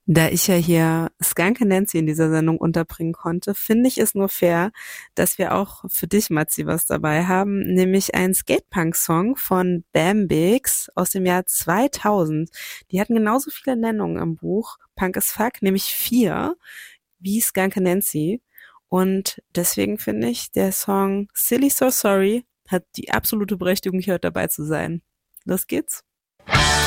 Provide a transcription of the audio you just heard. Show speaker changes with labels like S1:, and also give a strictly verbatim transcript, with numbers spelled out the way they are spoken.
S1: Da ich ja hier Skunky Nancy in dieser Sendung unterbringen konnte, finde ich es nur fair, dass wir auch für dich, Matzi, was dabei haben, nämlich einen Skatepunk-Song von Bambix aus dem Jahr zweitausend. Die hatten genauso viele Nennungen im Buch, Punk as Fuck, nämlich vier, wie Skunky Nancy. Und deswegen finde ich, der Song Silly So Sorry hat die absolute Berechtigung, hier dabei zu sein. Los geht's.